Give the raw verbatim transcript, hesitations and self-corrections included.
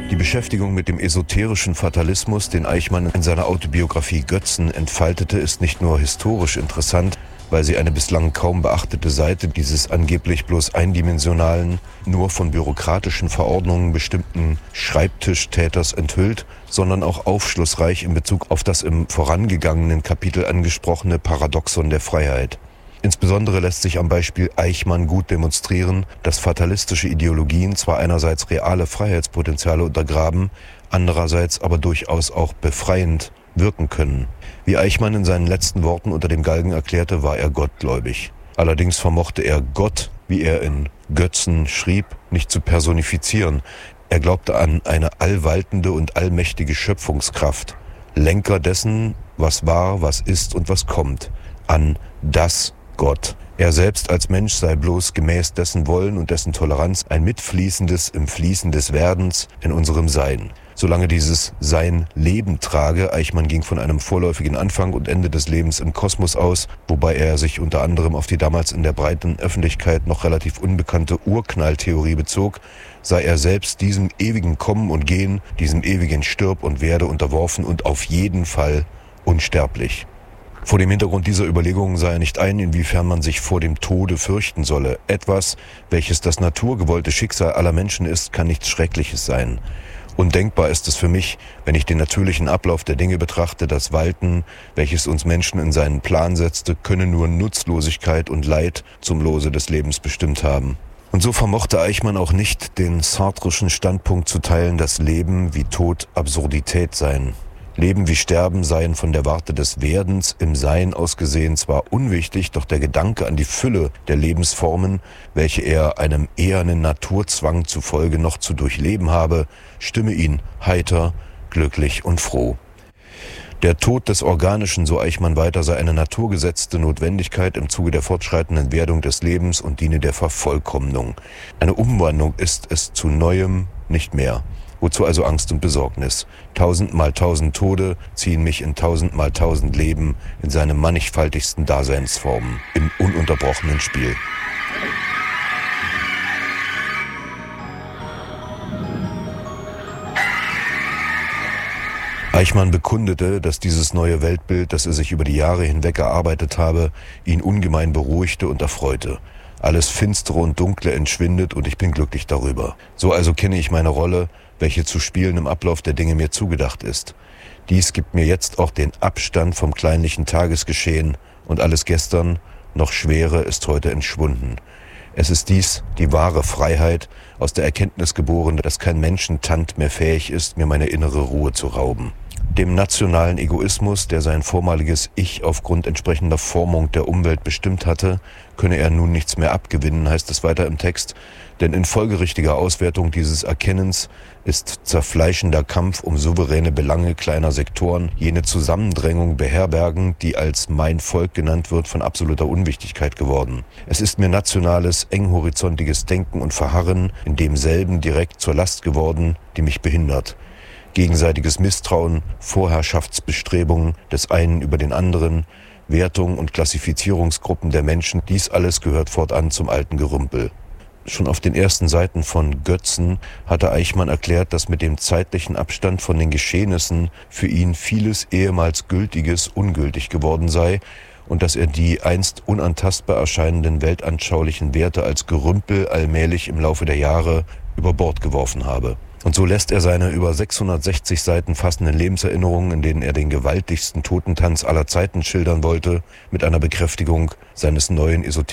Die Beschäftigung mit dem esoterischen Fatalismus, den Eichmann in seiner Autobiografie Götzen entfaltete, ist nicht nur historisch interessant, weil sie eine bislang kaum beachtete Seite dieses angeblich bloß eindimensionalen, nur von bürokratischen Verordnungen bestimmten Schreibtischtäters enthüllt, sondern auch aufschlussreich in Bezug auf das im vorangegangenen Kapitel angesprochene Paradoxon der Freiheit. Insbesondere lässt sich am Beispiel Eichmann gut demonstrieren, dass fatalistische Ideologien zwar einerseits reale Freiheitspotenziale untergraben, andererseits aber durchaus auch befreiend wirken können. Wie Eichmann in seinen letzten Worten unter dem Galgen erklärte, war er gottgläubig. Allerdings vermochte er Gott, wie er in Götzen schrieb, nicht zu personifizieren. Er glaubte an eine allwaltende und allmächtige Schöpfungskraft, Lenker dessen, was war, was ist und was kommt, an das Gott. Er selbst als Mensch sei bloß gemäß dessen Wollen und dessen Toleranz ein mitfließendes im Fließen des Werdens in unserem Sein. Solange dieses Sein Leben trage, Eichmann ging von einem vorläufigen Anfang und Ende des Lebens im Kosmos aus, wobei er sich unter anderem auf die damals in der breiten Öffentlichkeit noch relativ unbekannte Urknalltheorie bezog, sei er selbst diesem ewigen Kommen und Gehen, diesem ewigen Stirb und Werde unterworfen und auf jeden Fall unsterblich. Vor dem Hintergrund dieser Überlegungen sah er nicht ein, inwiefern man sich vor dem Tode fürchten solle. Etwas, welches das naturgewollte Schicksal aller Menschen ist, kann nichts Schreckliches sein. Undenkbar ist es für mich, wenn ich den natürlichen Ablauf der Dinge betrachte, das Walten, welches uns Menschen in seinen Plan setzte, könne nur Nutzlosigkeit und Leid zum Lose des Lebens bestimmt haben. Und so vermochte Eichmann auch nicht, den sartrischen Standpunkt zu teilen, dass Leben wie Tod Absurdität seien. Leben wie Sterben seien von der Warte des Werdens im Sein aus gesehen zwar unwichtig, doch der Gedanke an die Fülle der Lebensformen, welche er einem ehernen Naturzwang zufolge noch zu durchleben habe, stimme ihn heiter, glücklich und froh. Der Tod des Organischen, so Eichmann weiter, sei eine naturgesetzte Notwendigkeit im Zuge der fortschreitenden Werdung des Lebens und diene der Vervollkommnung. Eine Umwandlung ist es zu Neuem nicht mehr. Wozu also Angst und Besorgnis? Tausend mal tausend Tode ziehen mich in tausend mal tausend Leben in seine mannigfaltigsten Daseinsformen, im ununterbrochenen Spiel. Eichmann bekundete, dass dieses neue Weltbild, das er sich über die Jahre hinweg erarbeitet habe, ihn ungemein beruhigte und erfreute. Alles Finstere und Dunkle entschwindet und ich bin glücklich darüber. So also kenne ich meine Rolle, welche zu spielen im Ablauf der Dinge mir zugedacht ist. Dies gibt mir jetzt auch den Abstand vom kleinlichen Tagesgeschehen und alles Gestern, noch Schwere, ist heute entschwunden. Es ist dies, die wahre Freiheit, aus der Erkenntnis geboren, dass kein Menschentand mehr fähig ist, mir meine innere Ruhe zu rauben. Dem nationalen Egoismus, der sein vormaliges Ich aufgrund entsprechender Formung der Umwelt bestimmt hatte, könne er nun nichts mehr abgewinnen, heißt es weiter im Text, denn in folgerichtiger Auswertung dieses Erkennens ist zerfleischender Kampf um souveräne Belange kleiner Sektoren, jene Zusammendrängung beherbergen, die als mein Volk genannt wird, von absoluter Unwichtigkeit geworden. Es ist mir nationales, enghorizontiges Denken und Verharren in demselben direkt zur Last geworden, die mich behindert. Gegenseitiges Misstrauen, Vorherrschaftsbestrebungen des einen über den anderen, Wertung und Klassifizierungsgruppen der Menschen, dies alles gehört fortan zum alten Gerümpel. Schon auf den ersten Seiten von Götzen hatte Eichmann erklärt, dass mit dem zeitlichen Abstand von den Geschehnissen für ihn vieles ehemals Gültiges ungültig geworden sei und dass er die einst unantastbar erscheinenden weltanschaulichen Werte als Gerümpel allmählich im Laufe der Jahre über Bord geworfen habe. Und so lässt er seine über sechshundertsechzig Seiten fassenden Lebenserinnerungen, in denen er den gewaltigsten Totentanz aller Zeiten schildern wollte, mit einer Bekräftigung seines neuen esoterischen